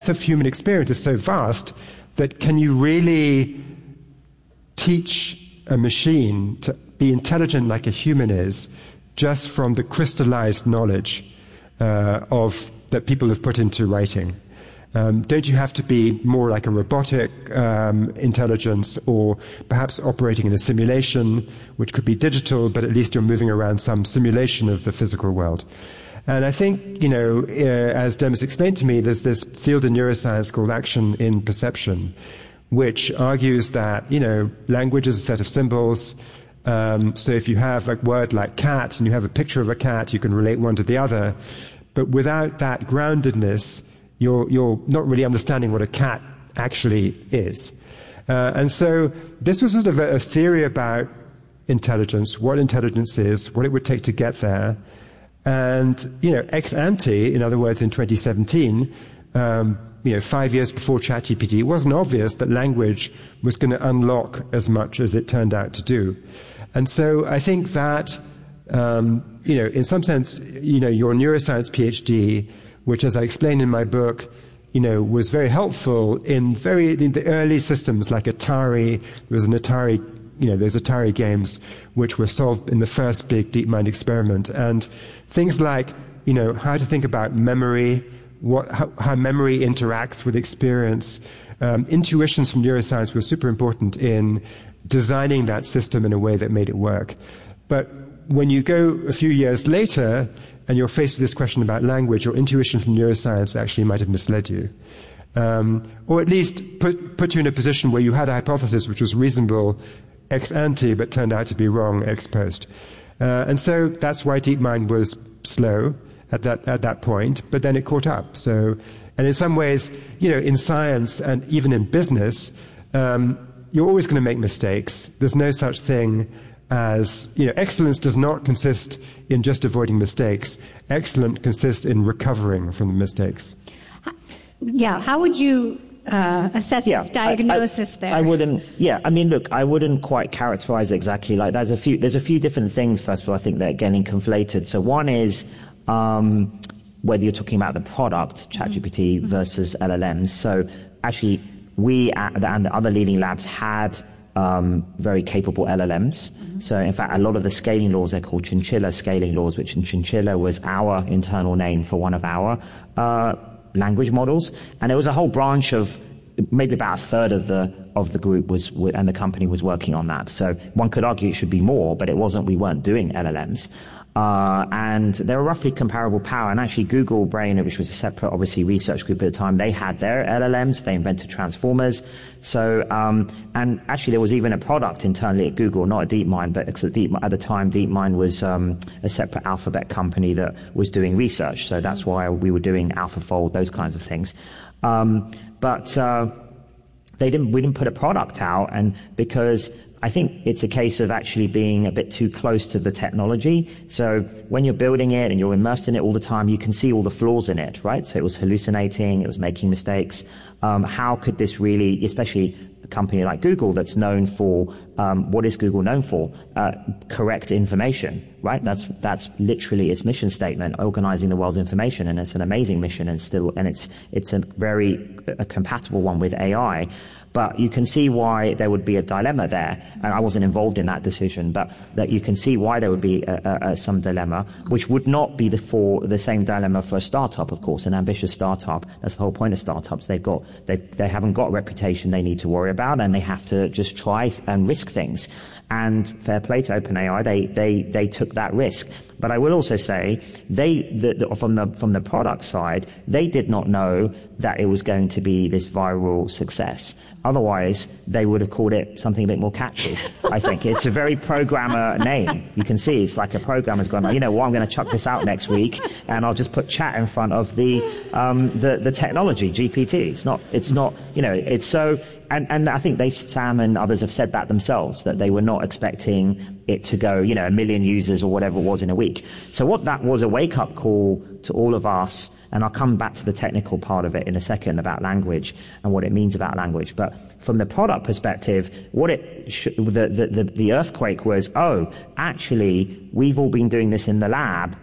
of human experience is so vast that can you really teach a machine to be intelligent like a human is just from the crystallized knowledge that people have put into writing? Don't you have to be more like a robotic intelligence, or perhaps operating in a simulation, which could be digital, but at least you're moving around some simulation of the physical world? And I think, as Demis explained to me, there's this field in neuroscience called action in perception, which argues that, language is a set of symbols. So if you have a word like cat and you have a picture of a cat, you can relate one to the other. But without that groundedness, you're not really understanding what a cat actually is. And so this was sort of a theory about intelligence, what intelligence is, what it would take to get there. And, ex ante, in other words, in 2017, 5 years before ChatGPT, it wasn't obvious that language was going to unlock as much as it turned out to do. And so I think that, in some sense, your neuroscience PhD, which, as I explained in my book, was very helpful in the early systems like Atari. There was an Atari, those Atari games which were solved in the first big DeepMind experiment. And things like, how to think about memory, how memory interacts with experience. Intuitions from neuroscience were super important in designing that system in a way that made it work. But when you go a few years later and you're faced with this question about language, your intuition from neuroscience actually might have misled you. Or at least put you in a position where you had a hypothesis which was reasonable ex ante but turned out to be wrong ex post. And so that's why DeepMind was slow at that point, but then it caught up. So, and in some ways, in science and even in business, you're always going to make mistakes. There's no such thing as, excellence does not consist in just avoiding mistakes. Excellence consists in recovering from the mistakes. Yeah, how would you assess its diagnosis there? I wouldn't quite characterize it exactly like that. There's a few different things, first of all, I think that are getting conflated. So one is whether you're talking about the product, ChatGPT, versus LLMs. So actually, we and the other leading labs had very capable LLMs. So in fact, a lot of the scaling laws, they're called chinchilla scaling laws, which in chinchilla was our internal name for one of our language models. And there was a whole branch of maybe about a third of the group and the company was working on that. So one could argue it should be more, but it wasn't. We weren't doing LLMs. And they were roughly comparable power. And actually Google Brain, which was a separate, obviously, research group at the time, they had their LLMs. They invented transformers. So, and actually there was even a product internally at Google, not at DeepMind, but at the time DeepMind was a separate Alphabet company that was doing research. So that's why we were doing AlphaFold, those kinds of things. But we didn't put a product out, and because I think it's a case of actually being a bit too close to the technology. So when you're building it and you're immersed in it all the time, you can see all the flaws in it, right? So it was hallucinating, it was making mistakes. How could this really, especially a company like Google that's known for, what is Google known for? Correct information, right? That's literally its mission statement, organizing the world's information, and it's an amazing mission, and it's a very compatible one with AI. But you can see why there would be a dilemma there. And I wasn't involved in that decision, but that you can see why there would be some dilemma, which would not be the same dilemma for a startup, of course, an ambitious startup. That's the whole point of startups. They haven't got a reputation they need to worry about, and they have to just try and risk things. And fair play to OpenAI, they took that risk. But I will also say, from the product side, they did not know that it was going to be this viral success. Otherwise, they would have called it something a bit more catchy, I think. It's a very programmer name. You can see it's like a programmer's gone, I'm going to chuck this out next week, and I'll just put chat in front of the technology, GPT. It's not, it's so... And I think Sam and others have said that themselves, that they were not expecting it to go, 1 million users or whatever it was in a week. So what that was a wake-up call to all of us, and I'll come back to the technical part of it in a second about language and what it means about language. But from the product perspective, the earthquake was, actually, we've all been doing this in the lab,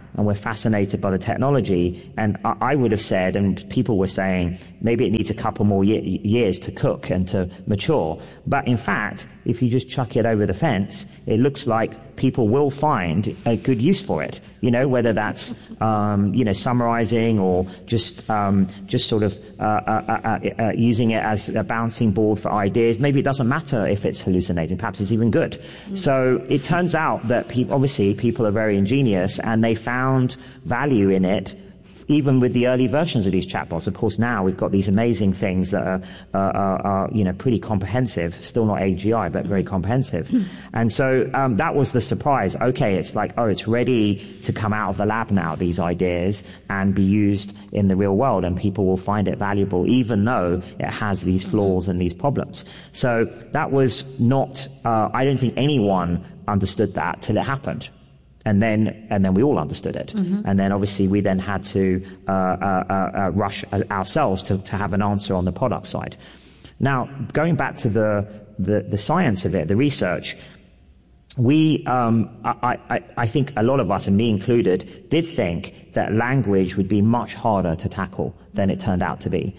and we're fascinated by the technology. And I would have said, and people were saying, maybe it needs a couple more years to cook and to mature. But in fact, if you just chuck it over the fence, it looks like people will find a good use for it. Whether that's summarizing or just sort of using it as a bouncing board for ideas. Maybe it doesn't matter if it's hallucinating. Perhaps it's even good. So it turns out that people are very ingenious, and they found value in it, even with the early versions of these chatbots. Of course, now we've got these amazing things that are pretty comprehensive, still not AGI, but very comprehensive. And so that was the surprise. Okay, it's like, it's ready to come out of the lab now, these ideas, and be used in the real world, and people will find it valuable, even though it has these flaws and these problems. So that was not, I don't think anyone understood that till it happened. And then we all understood it. And then obviously we then had to rush ourselves to have an answer on the product side. Now, going back to the science of it, the research, I think a lot of us, and me included, did think that language would be much harder to tackle than it turned out to be.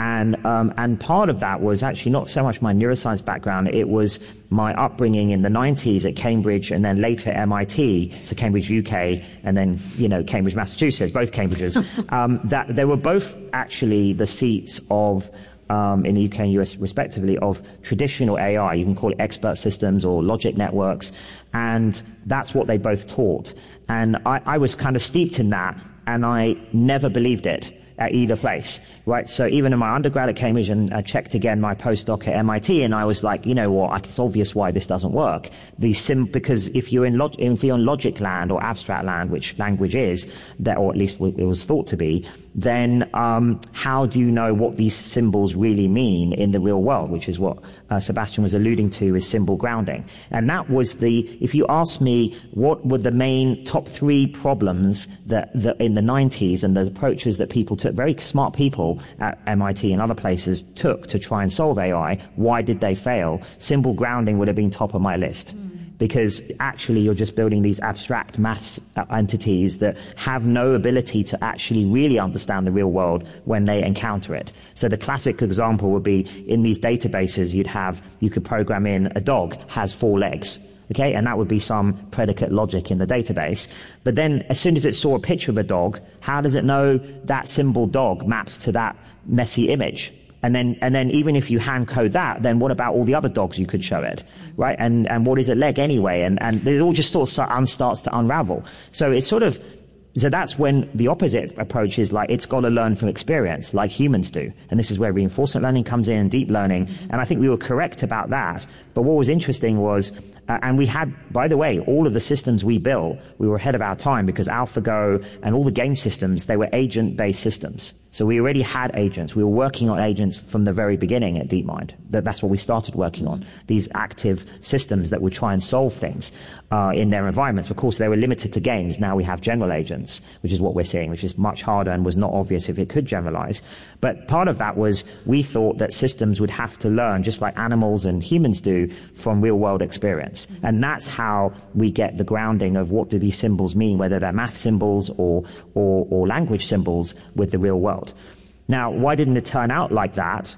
And part of that was actually not so much my neuroscience background, it was my upbringing in the 90s at Cambridge and then later at MIT, so Cambridge UK and then, Cambridge, Massachusetts, both Cambridges, that they were both actually the seats of, in the UK and US respectively, of traditional AI. You can call it expert systems or logic networks. And that's what they both taught. And I was kind of steeped in that, and I never believed it at either place, right? So even in my undergrad at Cambridge, and I checked again my postdoc at MIT, and I was like, you know what, it's obvious why this doesn't work. Because if you're in logic land or abstract land, which language is, or at least it was thought to be, then how do you know what these symbols really mean in the real world, which is what Sebastian was alluding to is symbol grounding. And that was if you ask me what were the main top 3 problems that in the 90s and the approaches that people took, very smart people at MIT and other places took to try and solve AI, why did they fail? Symbol grounding would have been top of my list. Because actually you're just building these abstract maths entities that have no ability to actually really understand the real world when they encounter it. So the classic example would be in these databases you could program in a dog has 4 legs. Okay, and that would be some predicate logic in the database. But then as soon as it saw a picture of a dog, how does it know that symbol dog maps to that messy image? And then even if you hand code that, then what about all the other dogs you could show it, right? And what is a leg anyway? And it all just sort of starts to unravel. So it's sort of, so that's when the opposite approach is like, it's got to learn from experience like humans do. And this is where reinforcement learning comes in, deep learning. And I think we were correct about that. But what was interesting was, and we had, by the way, all of the systems we built, we were ahead of our time because AlphaGo and all the game systems, they were agent-based systems. So we already had agents. We were working on agents from the very beginning at DeepMind. That's what we started working on, these active systems that would try and solve things in their environments. Of course, they were limited to games. Now we have general agents, which is what we're seeing, which is much harder and was not obvious if it could generalize. But part of that was we thought that systems would have to learn, just like animals and humans do, from real-world experience. And that's how we get the grounding of what do these symbols mean, whether they're math symbols or language symbols with the real world. Now, why didn't it turn out like that?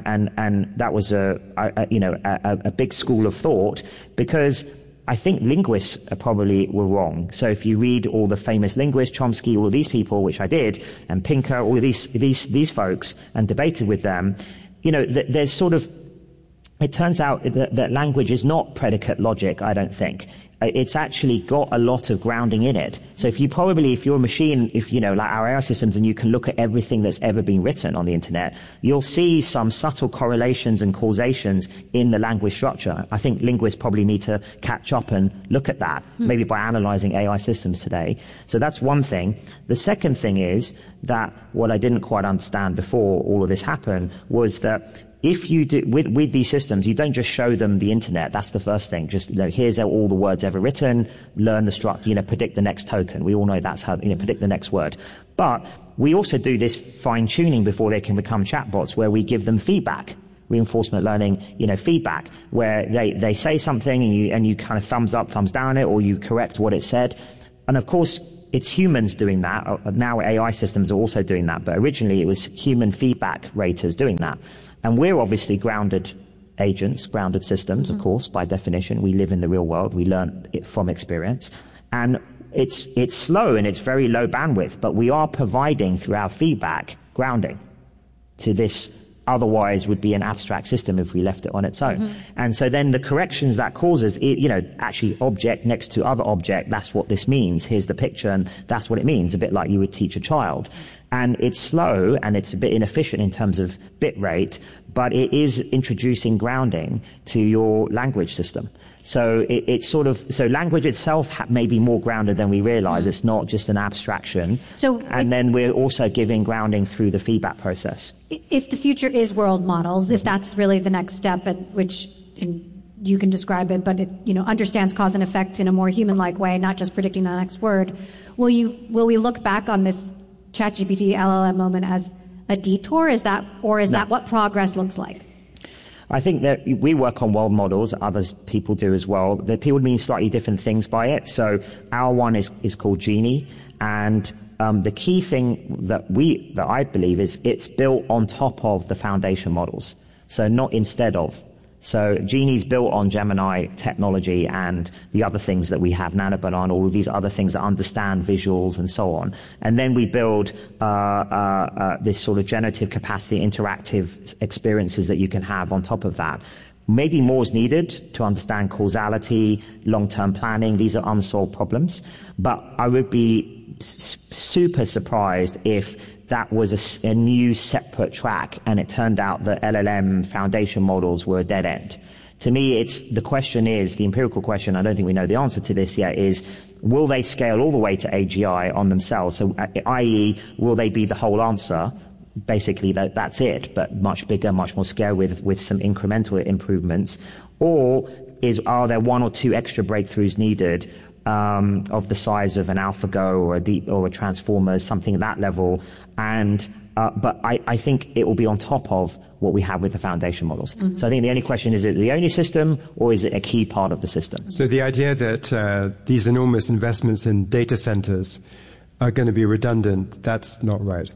And that was a big school of thought, because I think linguists probably were wrong. So if you read all the famous linguists, Chomsky, all of these people, which I did, and Pinker, all of these folks, and debated with them, there's sort of, it turns out that language is not predicate logic, I don't think. It's actually got a lot of grounding in it. So if you're a machine, like our AI systems, and you can look at everything that's ever been written on the internet, you'll see some subtle correlations and causations in the language structure. I think linguists probably need to catch up and look at that, maybe by analyzing AI systems today. So that's one thing. The second thing is that what I didn't quite understand before all of this happened was that if you do with these systems, you don't just show them the internet. That's the first thing. Just here's all the words ever written. Learn the structure. Predict the next token. We all know that's how predict the next word. But we also do this fine tuning before they can become chatbots, where we give them feedback, reinforcement learning, feedback, where they say something and you kind of thumbs up, thumbs down it, or you correct what it said. And of course, it's humans doing that. Now AI systems are also doing that, but originally it was human feedback raters doing that. And we're obviously grounded agents, grounded systems, of course, by definition. We live in the real world. We learn it from experience. And it's slow and it's very low bandwidth, but we are providing through our feedback grounding to this otherwise would be an abstract system if we left it on its own. And so then the corrections that causes, actually object next to other object, that's what this means. Here's the picture and that's what it means, a bit like you would teach a child. And it's slow and it's a bit inefficient in terms of bit rate, but it is introducing grounding to your language system. So so language itself may be more grounded than we realize. It's not just an abstraction. And then we're also giving grounding through the feedback process. If the future is world models, if that's really the next step at which you can describe it, but it understands cause and effect in a more human-like way, not just predicting the next word, will we look back on this ChatGPT LLM moment as a detour? Is that what progress looks like? I think that we work on world models, others people do as well. The people mean slightly different things by it. So our one is called Genie, and the key thing that I believe is it's built on top of the foundation models, so not instead of. So Genie's built on Gemini technology and the other things that we have, NanoBanana, all of these other things that understand visuals and so on. And then we build this sort of generative capacity, interactive experiences that you can have on top of that. Maybe more is needed to understand causality, long-term planning. These are unsolved problems. But I would be super surprised if that was a new separate track and it turned out that LLM foundation models were a dead end. To me, the empirical question, I don't think we know the answer to this yet, is will they scale all the way to AGI on themselves? So, i.e., will they be the whole answer? Basically, that's it, but much bigger, much more scale with some incremental improvements. Or are there one or two extra breakthroughs needed of the size of an AlphaGo or a Transformers, something at that level, but I think it will be on top of what we have with the foundation models. So I think the only question is it the only system or is it a key part of the system? So the idea that these enormous investments in data centers are going to be redundant, that's not right.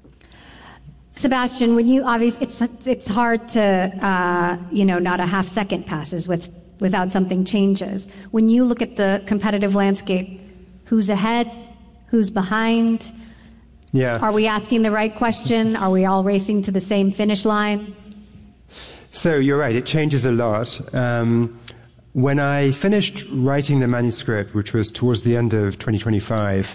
Sebastian, when you it's hard to not a half second passes without something changes. When you look at the competitive landscape, who's ahead, who's behind? Yeah. Are we asking the right question? Are we all racing to the same finish line? So you're right, it changes a lot. When I finished writing the manuscript, which was towards the end of 2025,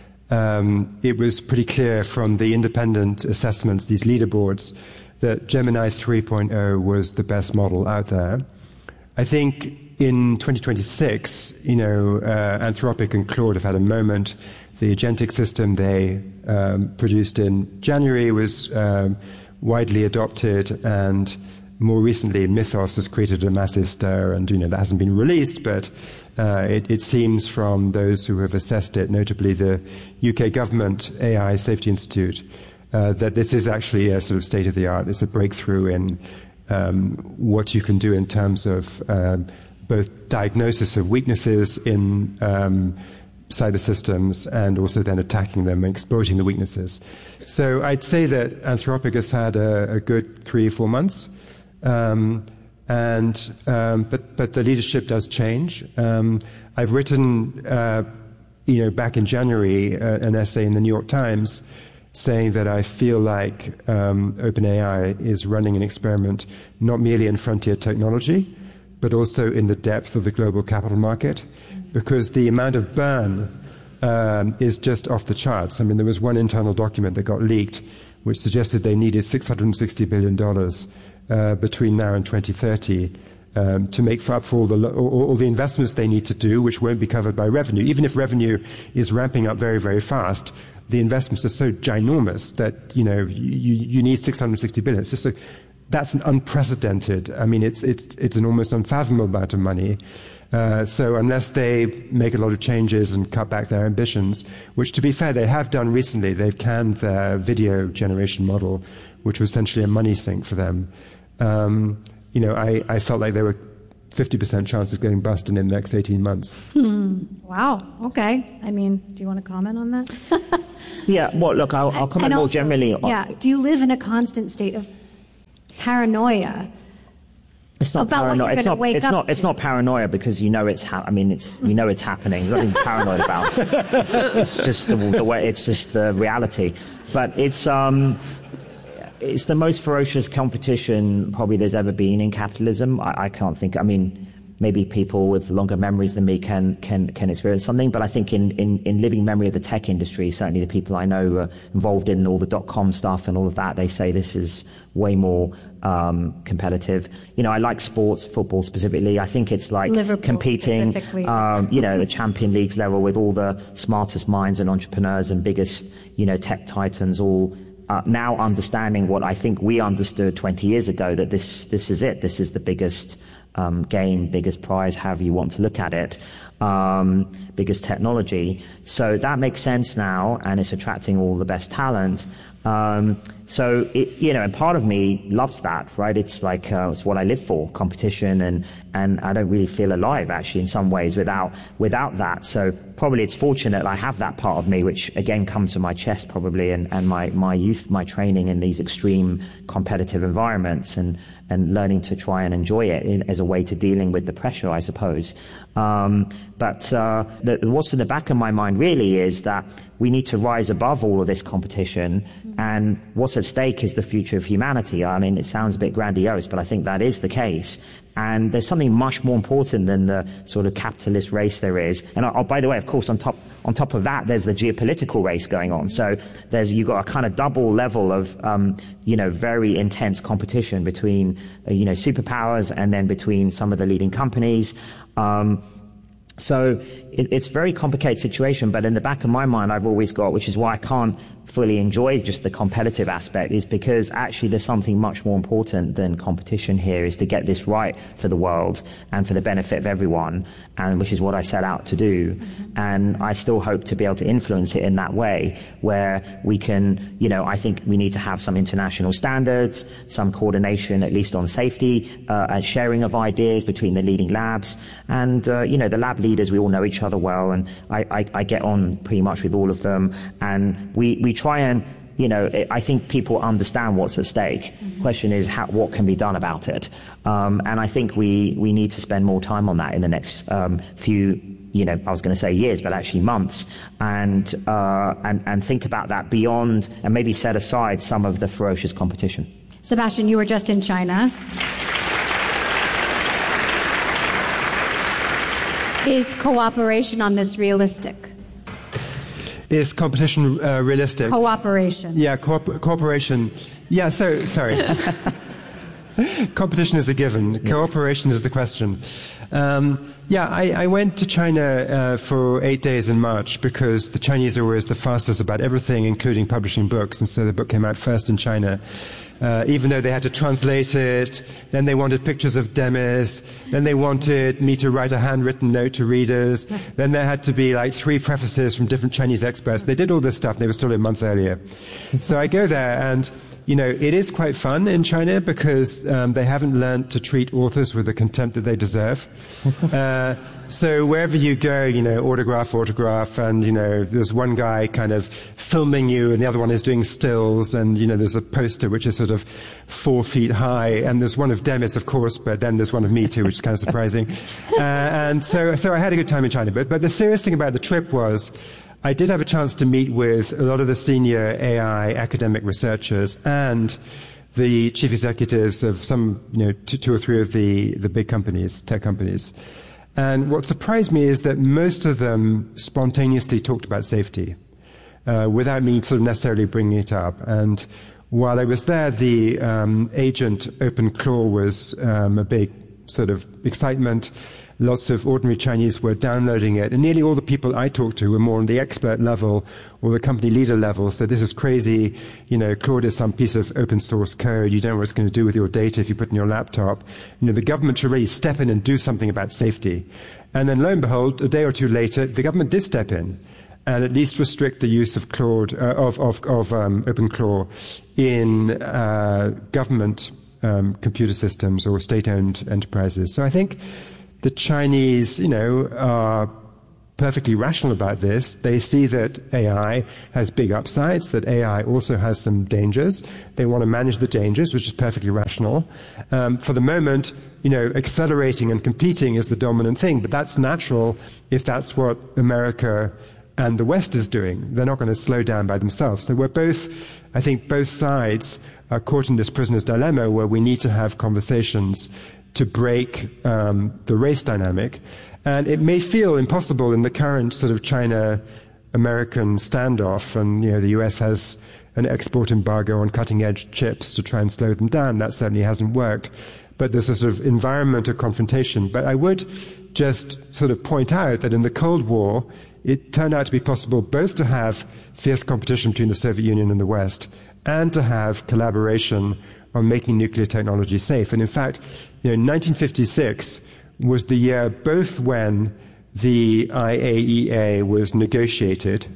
it was pretty clear from the independent assessments, these leaderboards, that Gemini 3.0 was the best model out there. I think in 2026, Anthropic and Claude have had a moment. The agentic system they produced in January was widely adopted, and more recently, Mythos has created a massive stir, and that hasn't been released, but it seems from those who have assessed it, notably the UK government AI Safety Institute, that this is actually a sort of state of the art. It's a breakthrough in what you can do in terms of both diagnosis of weaknesses in cyber systems and also then attacking them and exploiting the weaknesses. So I'd say that Anthropic has had a good 3 or 4 months, but the leadership does change. I've written, back in January, an essay in the New York Times saying that I feel like OpenAI is running an experiment not merely in frontier technology, but also in the depth of the global capital market, because the amount of burn is just off the charts. I mean, there was one internal document that got leaked which suggested they needed $660 billion between now and 2030 to make up for all the investments they need to do, which won't be covered by revenue. Even if revenue is ramping up very, very fast, the investments are so ginormous that you need $660 billion. It's just that's an unprecedented. I mean, it's an almost unfathomable amount of money. So unless they make a lot of changes and cut back their ambitions, which to be fair they have done recently, they've canned their video generation model, which was essentially a money sink for them. I felt like they were 50% chance of going bust in the next 18 months. Wow. Okay. I mean, do you want to comment on that? Yeah. Well, look, I'll comment more generally. Yeah. Do you live in a constant state of paranoia? It's not about paranoia. what you're gonna wake up It's to? not paranoia because you know it's happening. There's nothing paranoid about. It's just the way. It's just the reality. But it's the most ferocious competition probably there's ever been in capitalism. I can't think. I mean, maybe people with longer memories than me can experience something. But I think in living memory of the tech industry, certainly the people I know who are involved in all the .com stuff and all of that, they say this is way more competitive. You know, I like sports, football specifically. I think it's like Liverpool competing, specifically. The Champion Leagues level with all the smartest minds and entrepreneurs and biggest, tech titans all now understanding what I think we understood 20 years ago, that this is it. This is the biggest game, biggest prize, however you want to look at it, biggest technology. So that makes sense now, and it's attracting all the best talent. So and part of me loves that, right? It's like it's what I live for, competition, and I don't really feel alive actually in some ways without that. So probably it's fortunate I have that part of me, which again comes from my chest probably, and my youth, my training in these extreme competitive environments, and learning to try and enjoy it as a way to dealing with the pressure, I suppose. But what's in the back of my mind really is that we need to rise above all of this competition, and what's at stake is the future of humanity. I mean, it sounds a bit grandiose, but I think that is the case. And there's something much more important than the sort of capitalist race there is. And by the way, of course, on top of that, there's the geopolitical race going on. So you've got a kind of double level of, very intense competition between, superpowers, and then between some of the leading companies. So it's a very complicated situation, but in the back of my mind, I've always got, which is why I can't fully enjoy just the competitive aspect, is because actually there's something much more important than competition here, is to get this right for the world and for the benefit of everyone, and which is what I set out to do. Mm-hmm. And I still hope to be able to influence it in that way, where we can, I think we need to have some international standards, some coordination, at least on safety, and sharing of ideas between the leading labs. And, the lab leaders, we all know each other well, and I get on pretty much with all of them. And we try and, I think people understand what's at stake. Mm-hmm. Question is, what can be done about it? And I think we need to spend more time on that in the next few, I was going to say years, but actually months, and think about that beyond, and maybe set aside some of the ferocious competition. Sebastian, you were just in China. Is cooperation on this realistic? Is competition realistic? Cooperation. Yeah, cooperation. Yeah, sorry. Competition is a given. Yes. Cooperation is the question. I went to China for 8 days in March because the Chinese are always the fastest about everything, including publishing books, and so the book came out first in China. Even though they had to translate it, then they wanted pictures of Demis, then they wanted me to write a handwritten note to readers, then there had to be like 3 prefaces from different Chinese experts. They did all this stuff, and they were still a month earlier. So I go there, and it is quite fun in China because they haven't learned to treat authors with the contempt that they deserve. So wherever you go, autograph, and, there's one guy kind of filming you, and the other one is doing stills, and, there's a poster which is sort of 4 feet high, and there's one of Demis, of course, but then there's one of me too, which is kind of surprising. And so I had a good time in China. But the serious thing about the trip was, I did have a chance to meet with a lot of the senior AI academic researchers and the chief executives of some, 2 or 3 of the big companies, tech companies. And what surprised me is that most of them spontaneously talked about safety, without me sort of necessarily bringing it up. And while I was there, the agent OpenClaw was a big sort of excitement. Lots of ordinary Chinese were downloading it, and nearly all the people I talked to were more on the expert level or the company leader level. So this is crazy. Claude is some piece of open source code. You don't know what it's going to do with your data if you put it in your laptop. The government should really step in and do something about safety. And then lo and behold, a day or 2 later, the government did step in and at least restrict the use of Claude, of OpenClaw in government computer systems or state-owned enterprises. So I think the Chinese, are perfectly rational about this. They see that AI has big upsides, that AI also has some dangers. They want to manage the dangers, which is perfectly rational. For the moment, accelerating and competing is the dominant thing, but that's natural if that's what America and the West is doing. They're not going to slow down by themselves. So I think both sides are caught in this prisoner's dilemma where we need to have conversations to break the race dynamic. And it may feel impossible in the current sort of China-American standoff, and the US has an export embargo on cutting-edge chips to try and slow them down. That certainly hasn't worked. But there's a sort of environment of confrontation. But I would just sort of point out that in the Cold War, it turned out to be possible both to have fierce competition between the Soviet Union and the West and to have collaboration on making nuclear technology safe. And in fact, 1956 was the year both when the IAEA was negotiated,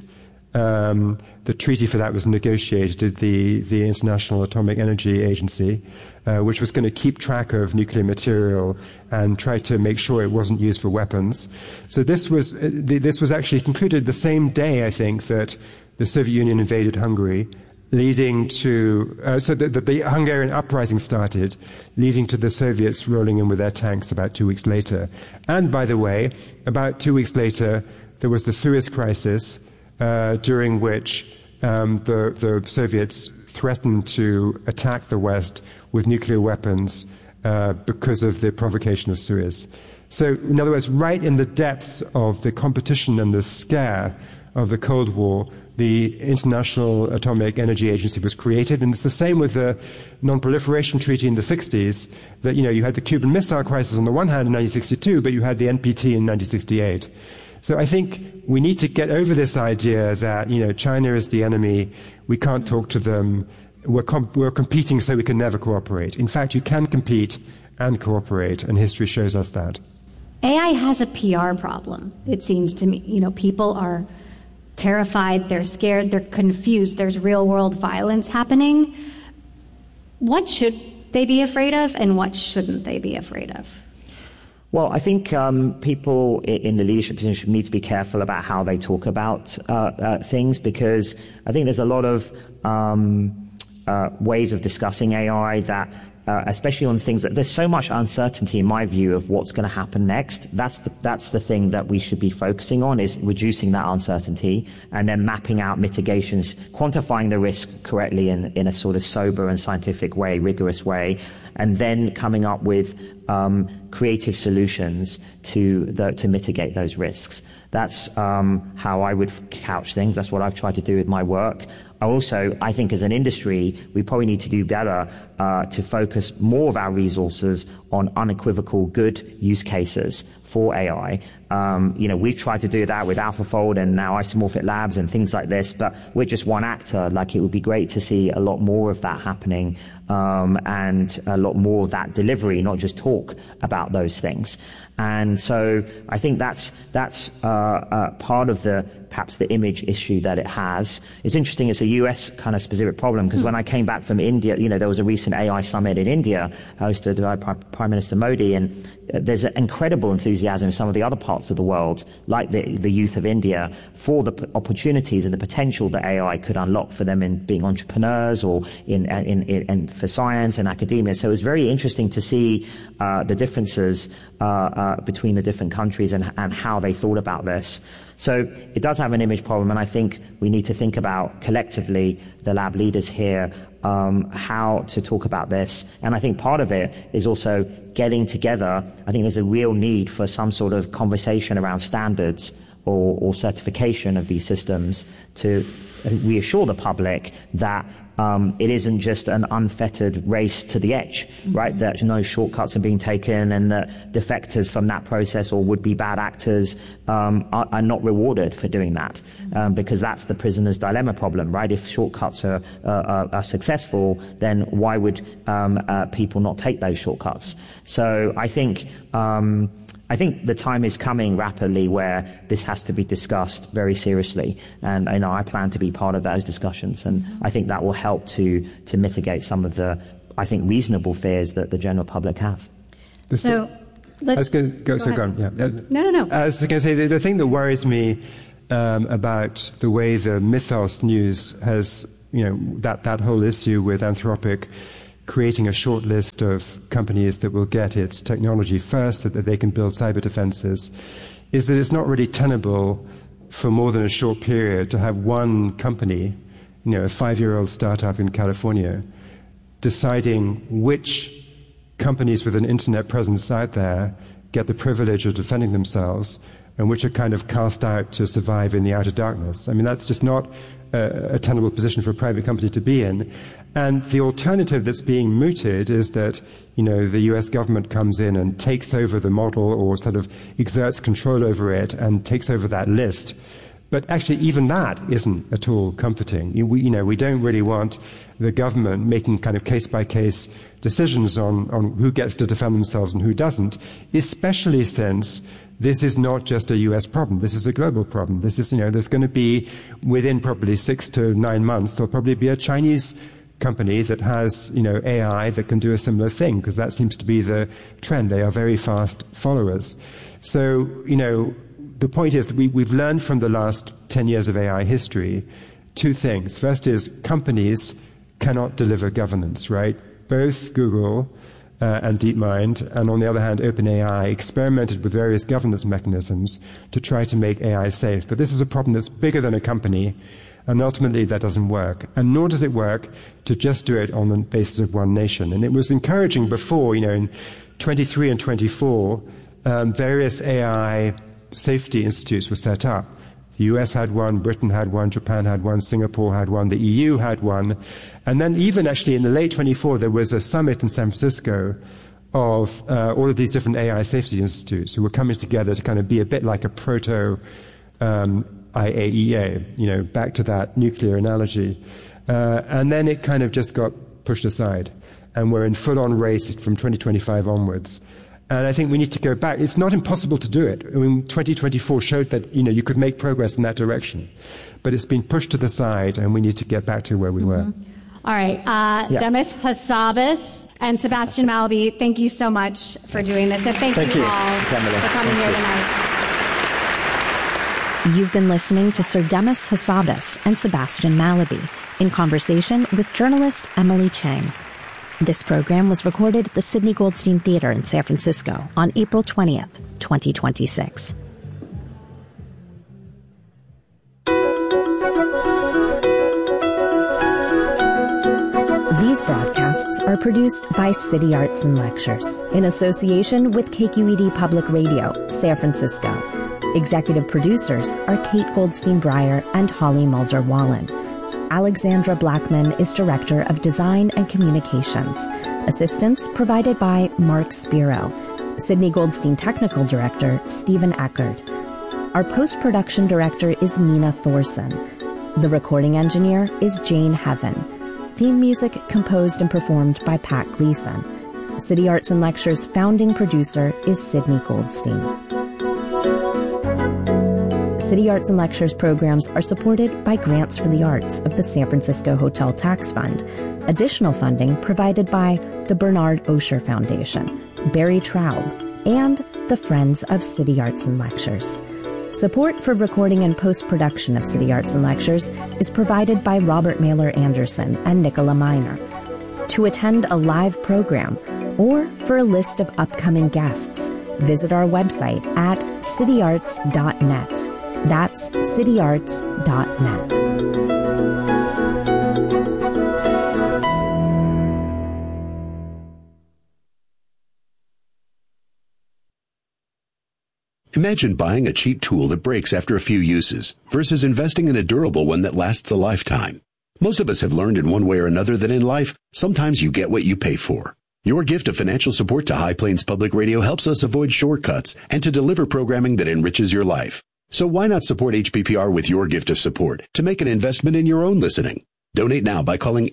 the treaty for that was negotiated, the International Atomic Energy Agency, which was going to keep track of nuclear material and try to make sure it wasn't used for weapons. So this was actually concluded the same day, I think, that the Soviet Union invaded Hungary, leading to so that the Hungarian uprising started, leading to the Soviets rolling in with their tanks about 2 weeks later. And by the way, about 2 weeks later, there was the Suez Crisis, during which the Soviets threatened to attack the West with nuclear weapons because of the provocation of Suez. So, in other words, right in the depths of the competition and the scare of the Cold War, the International Atomic Energy Agency was created, and it's the same with the Non-Proliferation Treaty in the 60s, that, you had the Cuban Missile Crisis on the one hand in 1962, but you had the NPT in 1968. So I think we need to get over this idea that, China is the enemy, we can't talk to them, we're competing so we can never cooperate. In fact, you can compete and cooperate, and history shows us that. AI has a PR problem, it seems to me. People are terrified, they're scared, they're confused, there's real-world violence happening. What should they be afraid of, and what shouldn't they be afraid of? Well, I think people in the leadership position need to be careful about how they talk about things, because I think there's a lot of ways of discussing AI that, especially on things that there's so much uncertainty, in my view, of what's going to happen next. That's the thing that we should be focusing on, is reducing that uncertainty and then mapping out mitigations, quantifying the risk correctly in a sort of sober and scientific way, rigorous way, and then coming up with creative solutions to mitigate those risks. That's how I would couch things. That's what I've tried to do with my work. Also, I think as an industry, we probably need to do better to focus more of our resources on unequivocal good use cases for AI. We've tried to do that with AlphaFold and now Isomorphic Labs and things like this, but we're just one actor. Like, it would be great to see a lot more of that happening, and a lot more of that delivery, not just talk about those things. And so I think that's part of perhaps the image issue that it has. It's interesting, it's a US kind of specific problem, because when I came back from India, there was a recent AI summit in India hosted by Prime Minister Modi, and there's an incredible enthusiasm in some of the other parts of the world, like the youth of India, for the opportunities and the potential that AI could unlock for them in being entrepreneurs or in for science and academia. So it was very interesting to see the differences between the different countries and how they thought about this. So it does have an image problem, and I think we need to think about collectively, the lab leaders here, how to talk about this. And I think part of it is also getting together. I think there's a real need for some sort of conversation around standards or certification of these systems to reassure the public that it isn't just an unfettered race to the edge, right? That no shortcuts are being taken, and that defectors from that process or would-be bad actors are not rewarded for doing that, because that's the prisoner's dilemma problem, right? If shortcuts are successful, then why would people not take those shortcuts? So I think the time is coming rapidly where this has to be discussed very seriously, and I plan to be part of those discussions, and I think that will help to mitigate some of the I think, reasonable fears that the general public have. So I was going to go on. Yeah. No. I was going to say the thing that worries me about the way the Mythos news has, that whole issue with Anthropic creating a short list of companies that will get its technology first so that they can build cyber defenses, is that it's not really tenable for more than a short period to have one company, a 5-year-old startup in California, deciding which companies with an internet presence out there get the privilege of defending themselves and which are kind of cast out to survive in the outer darkness. I mean, that's just not a tenable position for a private company to be in. And the alternative that's being mooted is that, the US government comes in and takes over the model or sort of exerts control over it and takes over that list. But actually, even that isn't at all comforting. We don't really want the government making kind of case-by-case decisions on who gets to defend themselves and who doesn't, especially since this is not just a US problem. This is a global problem. This is, there's going to be, within probably 6 to 9 months, there'll probably be a Chinese company that has, AI that can do a similar thing, because that seems to be the trend. They are very fast followers. So, the point is that we've learned from the last 10 years of AI history 2 things. First is companies cannot deliver governance, right? Both Google and DeepMind, and on the other hand, OpenAI, experimented with various governance mechanisms to try to make AI safe. But this is a problem that's bigger than a company, and ultimately that doesn't work. And nor does it work to just do it on the basis of one nation. And it was encouraging before, in 23 and 24, various AI safety institutes were set up. The US had one, Britain had one, Japan had one, Singapore had one, the EU had one. And then even actually in the late 24, there was a summit in San Francisco of all of these different AI safety institutes who were coming together to kind of be a bit like a proto IAEA, back to that nuclear analogy. And then it kind of just got pushed aside. And we're in full-on race from 2025 onwards. And I think we need to go back. It's not impossible to do it. I mean, 2024 showed that, you could make progress in that direction. But it's been pushed to the side, and we need to get back to where we were. All right. Demis Hassabis and Sebastian Mallaby, thank you so much for doing this. And thank you all for coming here tonight. You've been listening to Sir Demis Hassabis and Sebastian Mallaby in conversation with journalist Emily Chang. This program was recorded at the Sidney Goldstein Theater in San Francisco on April 20th, 2026. These broadcasts are produced by City Arts and Lectures in association with KQED Public Radio, San Francisco. Executive producers are Kate Goldstein-Breyer and Holly Mulder-Wallen. Alexandra Blackman is Director of Design and Communications. Assistance provided by Mark Spiro. Sidney Goldstein Technical Director, Stephen Eckert. Our post-production director is Nina Thorson. The recording engineer is Jane Heaven. Theme music composed and performed by Pat Gleason. City Arts and Lectures founding producer is Sidney Goldstein. City Arts and Lectures programs are supported by grants for the arts of the San Francisco Hotel Tax Fund. Additional funding provided by the Bernard Osher Foundation, Barry Traub, and the Friends of City Arts and Lectures. Support for recording and post-production of City Arts and Lectures is provided by Robert Mailer Anderson and Nicola Miner. To attend a live program or for a list of upcoming guests, visit our website at cityarts.net. That's cityarts.net. Imagine buying a cheap tool that breaks after a few uses versus investing in a durable one that lasts a lifetime. Most of us have learned in one way or another that in life, sometimes you get what you pay for. Your gift of financial support to High Plains Public Radio helps us avoid shortcuts and to deliver programming that enriches your life. So why not support HPPR with your gift of support to make an investment in your own listening? Donate now by calling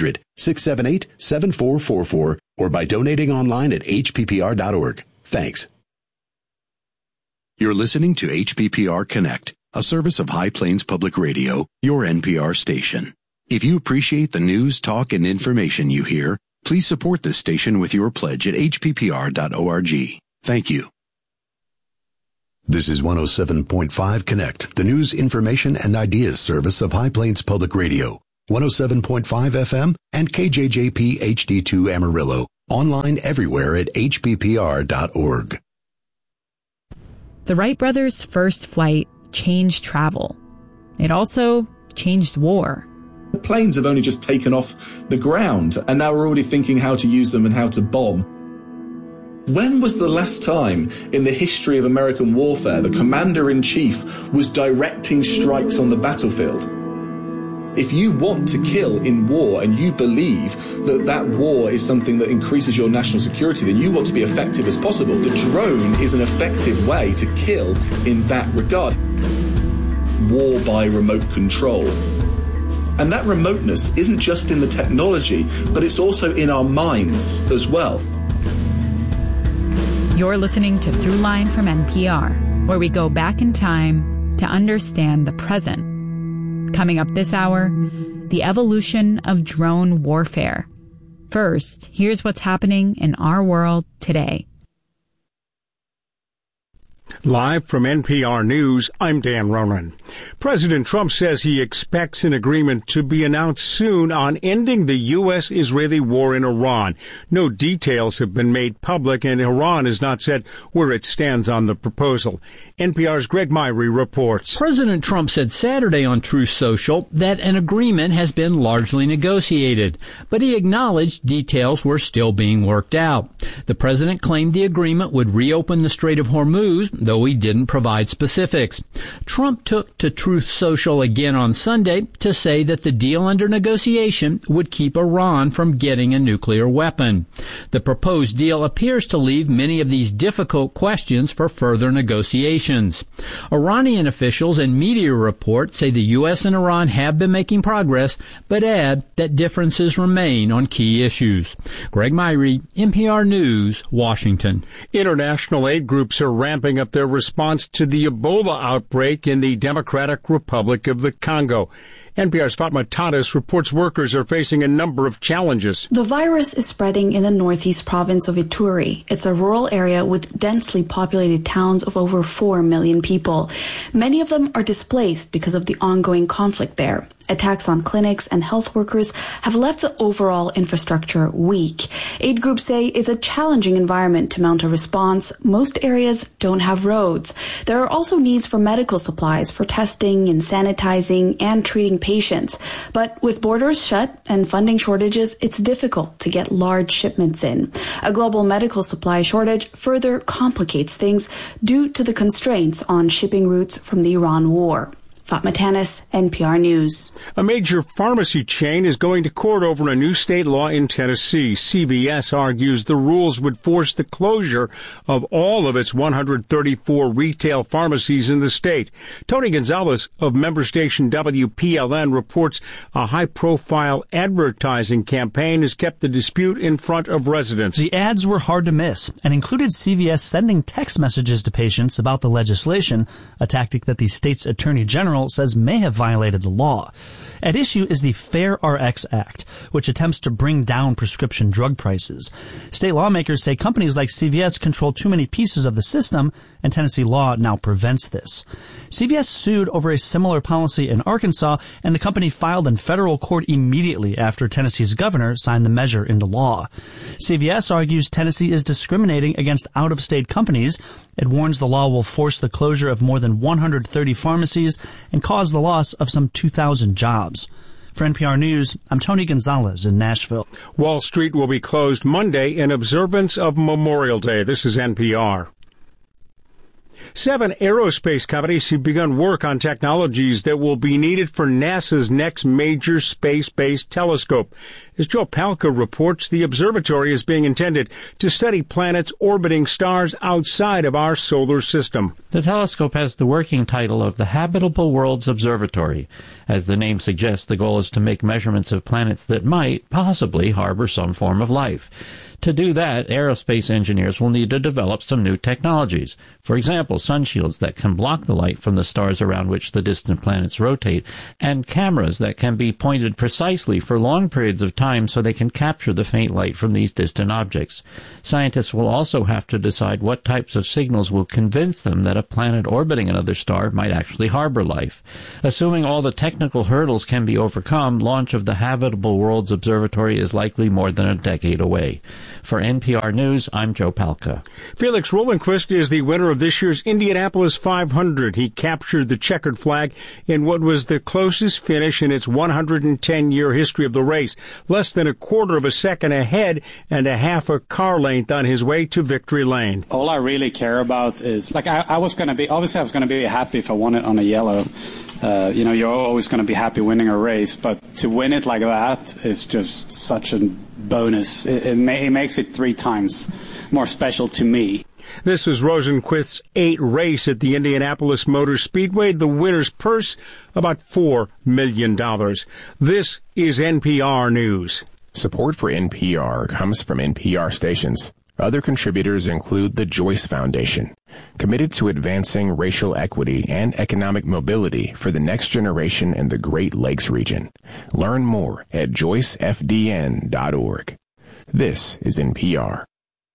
800-678-7444 or by donating online at hppr.org. Thanks. You're listening to HPPR Connect, a service of High Plains Public Radio, your NPR station. If you appreciate the news, talk, and information you hear, Please support this station with your pledge at hppr.org. Thank you. This is 107.5 Connect, the news, information, and ideas service of High Plains Public Radio. 107.5 FM and KJJP HD2 Amarillo. Online everywhere at hppr.org. The Wright brothers' first flight changed travel. It also changed war. The planes have only just taken off the ground, and now we're already thinking how to use them and how to bomb. When was the last time in the history of American warfare the commander-in-chief was directing strikes on the battlefield? If you want to kill in war and you believe that that war is something that increases your national security, then you want to be effective as possible. The drone is an effective way to kill in that regard. War by remote control. And that remoteness isn't just in the technology, but it's also in our minds as well. You're listening to Throughline from NPR, where we go back in time to understand the present. Coming up this hour, the evolution of drone warfare. First, here's what's happening in our world today. Live from NPR News, I'm Dan Ronan. President Trump says he expects an agreement to be announced soon on ending the U.S.-Israeli war in Iran. No details have been made public, and Iran has not said where it stands on the proposal. NPR's Greg Myrie reports. President Trump said Saturday on Truth Social that an agreement has been largely negotiated, but he acknowledged details were still being worked out. The president claimed the agreement would reopen the Strait of Hormuz, though he didn't provide specifics. Trump took to Truth Social again on Sunday to say that the deal under negotiation would keep Iran from getting a nuclear weapon. The proposed deal appears to leave many of these difficult questions for further negotiations. Iranian officials and media reports say the U.S. and Iran have been making progress, but add that differences remain on key issues. Greg Myrie, NPR News, Washington. International aid groups are ramping up their response to the Ebola outbreak in the Democratic Republic of the Congo. NPR's Fatma Tadas reports workers are facing a number of challenges. The virus is spreading in the northeast province of Ituri. It's a rural area with densely populated towns of over 4 million people. Many of them are displaced because of the ongoing conflict there. Attacks on clinics and health workers have left the overall infrastructure weak. Aid groups say it's a challenging environment to mount a response. Most areas don't have roads. There are also needs for medical supplies for testing and sanitizing and treating patients. But with borders shut and funding shortages, it's difficult to get large shipments in. A global medical supply shortage further complicates things due to the constraints on shipping routes from the Iran war. Fatma Tanis, NPR News. A major pharmacy chain is going to court over a new state law in Tennessee. CVS argues the rules would force the closure of all of its 134 retail pharmacies in the state. Tony Gonzalez of member station WPLN reports a high-profile advertising campaign has kept the dispute in front of residents. The ads were hard to miss and included CVS sending text messages to patients about the legislation, a tactic that the state's attorney general says may have violated the law. At issue is the Fair Rx Act, which attempts to bring down prescription drug prices. State lawmakers say companies like CVS control too many pieces of the system, and Tennessee law now prevents this. CVS sued over a similar policy in Arkansas, and the company filed in federal court immediately after Tennessee's governor signed the measure into law. CVS argues Tennessee is discriminating against out-of-state companies. It warns the law will force the closure of more than 130 pharmacies and cause the loss of some 2,000 jobs. For NPR News, I'm Tony Gonzalez in Nashville. Wall Street will be closed Monday in observance of Memorial Day. This is NPR. 7 aerospace companies have begun work on technologies that will be needed for NASA's next major space-based telescope. As Joe Palca reports, the observatory is being intended to study planets orbiting stars outside of our solar system. The telescope has the working title of the Habitable Worlds Observatory. As the name suggests, the goal is to make measurements of planets that might possibly harbor some form of life. To do that, aerospace engineers will need to develop some new technologies. For example, sunshields that can block the light from the stars around which the distant planets rotate, and cameras that can be pointed precisely for long periods of time time so they can capture the faint light from these distant objects. Scientists will also have to decide what types of signals will convince them that a planet orbiting another star might actually harbor life. Assuming all the technical hurdles can be overcome, launch of the Habitable Worlds Observatory is likely more than a decade away. For NPR News, I'm Joe Palca. Felix Rosenqvist is the winner of this year's Indianapolis 500. He captured the checkered flag in what was the closest finish in its 110-year history of the race, less than a quarter of a second ahead and a half a car length on his way to victory lane. All I really care about is, I was going to be happy if I won it on a yellow. You're always going to be happy winning a race, but to win it like that is just such a bonus. It makes it 3 times more special to me. This was Rosenqvist's 8th race at the Indianapolis Motor Speedway. The winner's purse, about $4 million. This is NPR News. Support for NPR comes from NPR stations. Other contributors include the Joyce Foundation, committed to advancing racial equity and economic mobility for the next generation in the Great Lakes region. Learn more at joycefdn.org. This is NPR.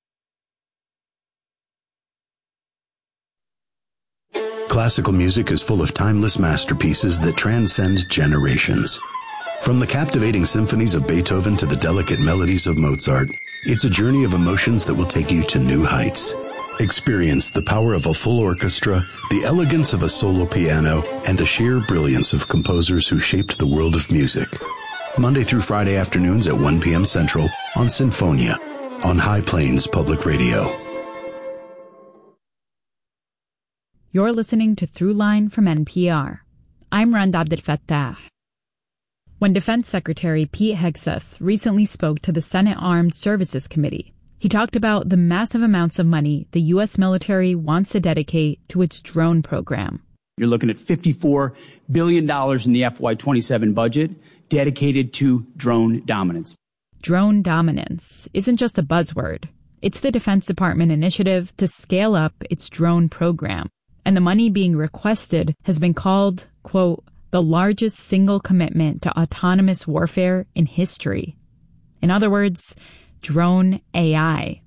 Classical music is full of timeless masterpieces that transcend generations. From the captivating symphonies of Beethoven to the delicate melodies of Mozart, it's a journey of emotions that will take you to new heights. Experience the power of a full orchestra, the elegance of a solo piano, and the sheer brilliance of composers who shaped the world of music. Monday through Friday afternoons at 1 p.m. Central on Sinfonia on High Plains Public Radio. You're listening to Throughline from NPR. I'm Rand Abdelfattah. When Defense Secretary Pete Hegseth recently spoke to the Senate Armed Services Committee, he talked about the massive amounts of money the U.S. military wants to dedicate to its drone program. You're looking at $54 billion in the FY27 budget dedicated to drone dominance. Drone dominance isn't just a buzzword. It's the Defense Department initiative to scale up its drone program. And the money being requested has been called, quote, the largest single commitment to autonomous warfare in history. In other words, drone AI.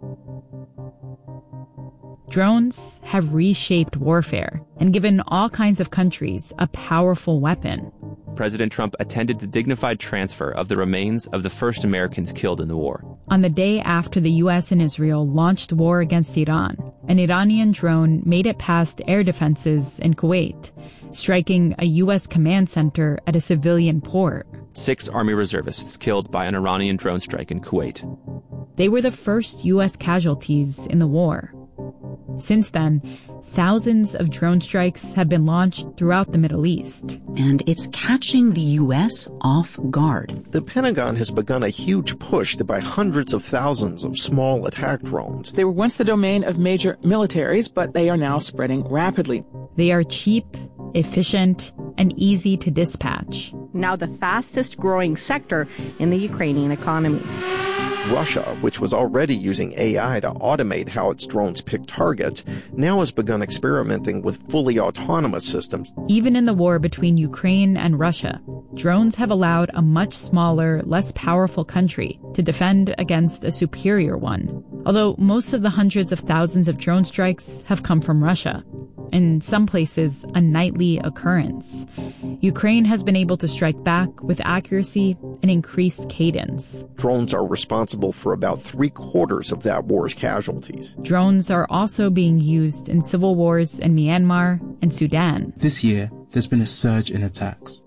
Drones have reshaped warfare and given all kinds of countries a powerful weapon. President Trump attended the dignified transfer of the remains of the first Americans killed in the war. On the day after the U.S. and Israel launched war against Iran, an Iranian drone made it past air defenses in Kuwait, striking a U.S. command center at a civilian port. 6 Army reservists killed by an Iranian drone strike in Kuwait. They were the first U.S. casualties in the war. Since then, thousands of drone strikes have been launched throughout the Middle East. And it's catching the U.S. off guard. The Pentagon has begun a huge push to buy hundreds of thousands of small attack drones. They were once the domain of major militaries, but they are now spreading rapidly. They are cheap, efficient, and easy to dispatch. Now the fastest growing sector in the Ukrainian economy. Russia, which was already using AI to automate how its drones pick targets, now has begun experimenting with fully autonomous systems. Even in the war between Ukraine and Russia, drones have allowed a much smaller, less powerful country to defend against a superior one. Although most of the hundreds of thousands of drone strikes have come from Russia. In some places, a nightly occurrence. Ukraine has been able to strike back with accuracy and increased cadence. Drones are responsible for about 3/4 of that war's casualties. Drones are also being used in civil wars in Myanmar and Sudan. This year, there's been a surge in attacks.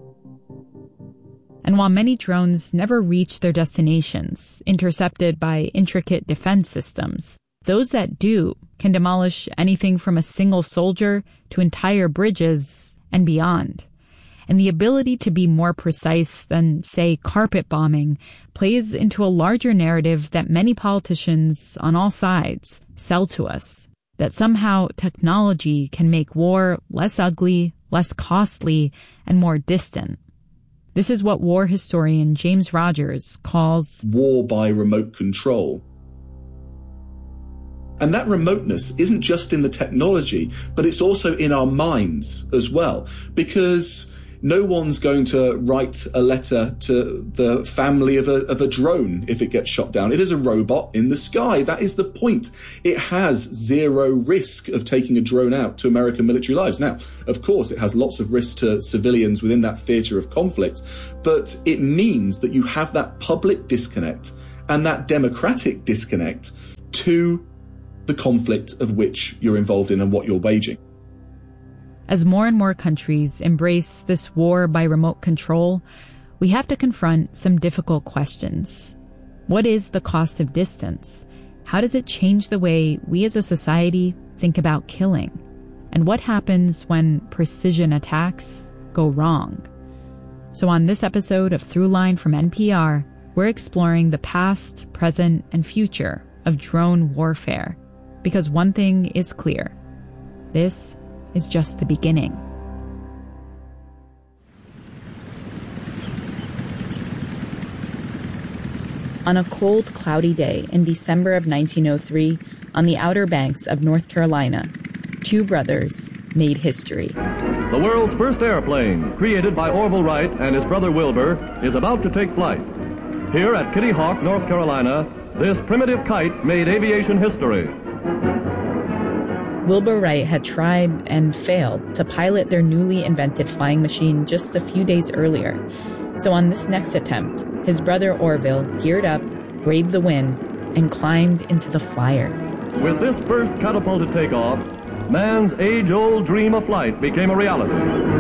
And while many drones never reach their destinations, intercepted by intricate defense systems, those that do can demolish anything from a single soldier to entire bridges and beyond. And the ability to be more precise than, say, carpet bombing plays into a larger narrative that many politicians on all sides sell to us, that somehow technology can make war less ugly, less costly, and more distant. This is what war historian James Rogers calls war by remote control. And that remoteness isn't just in the technology, but it's also in our minds as well. Because No one's going to write a letter to the family of a drone if it gets shot down. It is a robot in the sky. That is the point. It has zero risk of taking a drone out to American military lives. Now, of course, it has lots of risk to civilians within that theatre of conflict, but it means that you have that public disconnect and that democratic disconnect to the conflict of which you're involved in and what you're waging. As more and more countries embrace this war by remote control, we have to confront some difficult questions. What is the cost of distance? How does it change the way we as a society think about killing? And what happens when precision attacks go wrong? So on this episode of Throughline from NPR, we're exploring the past, present, and future of drone warfare. Because one thing is clear. This is just the beginning. On a cold, cloudy day in December of 1903, on the Outer Banks of North Carolina, two brothers made history. The world's first airplane, created by Orville Wright and his brother Wilbur, is about to take flight. Here at Kitty Hawk, North Carolina, this primitive kite made aviation history. Wilbur Wright had tried and failed to pilot their newly invented flying machine just a few days earlier. So on this next attempt, his brother Orville geared up, braved the wind, and climbed into the flyer. With this first catapulted takeoff, man's age-old dream of flight became a reality.